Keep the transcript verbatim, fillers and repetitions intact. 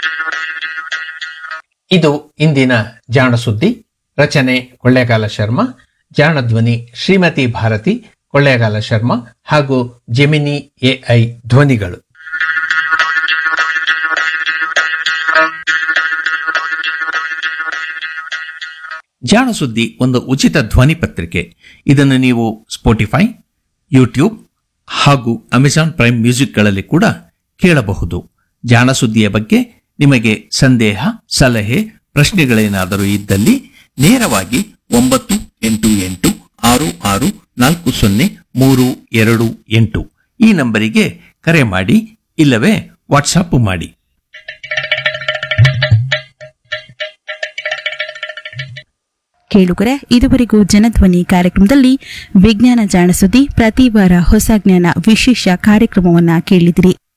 ಇದು ಇಂದಿನ ಜಾಣ ಸುದ್ದಿ. ರಚನೆ ಕೊಳ್ಳೇಗಾಲ ಶರ್ಮಾ, ಜಾಣ ಧ್ವನಿ ಶ್ರೀಮತಿ ಭಾರತಿ ಕೊಳ್ಳೇಗಾಲ ಶರ್ಮಾ ಹಾಗೂ ಜೆಮಿನಿ ಎಐ ಧ್ವನಿಗಳು. ಜಾಣ ಸುದ್ದಿ ಒಂದು ಉಚಿತ ಧ್ವನಿ ಪತ್ರಿಕೆ. ಇದನ್ನು ನೀವು ಸ್ಪೋಟಿಫೈ, ಯೂಟ್ಯೂಬ್ ಹಾಗೂ ಅಮೆಜಾನ್ ಪ್ರೈಮ್ ಮ್ಯೂಸಿಕ್ಗಳಲ್ಲಿ ಕೂಡ ಕೇಳಬಹುದು. ಜಾಣ ಸುದ್ದಿಯ ಬಗ್ಗೆ ನಿಮಗೆ ಸಂದೇಹ, ಸಲಹೆ, ಪ್ರಶ್ನೆಗಳೇನಾದರೂ ಇದ್ದಲ್ಲಿ ನೇರವಾಗಿ ಒಂಬತ್ತು ಎಂಟು ಎಂಟು ಆರು ಆರು ನಾಲ್ಕು ಸೊನ್ನೆ ಮೂರು ಎರಡು ಎಂಟು ಈ ನಂಬರಿಗೆ ಕರೆ ಮಾಡಿ, ಇಲ್ಲವೇ ವಾಟ್ಸಾಪ್ ಮಾಡಿ. ಕೇಳುಗರೆ, ಇದುವರೆಗೂ ಜನಧ್ವನಿ ಕಾರ್ಯಕ್ರಮದಲ್ಲಿ ವಿಜ್ಞಾನ ಜಾಣ ಸುದ್ದಿ ಪ್ರತಿ ವಾರ ಹೊಸ ಜ್ಞಾನ ವಿಶೇಷ ಕಾರ್ಯಕ್ರಮವನ್ನ ಕೇಳಿದಿರಿ.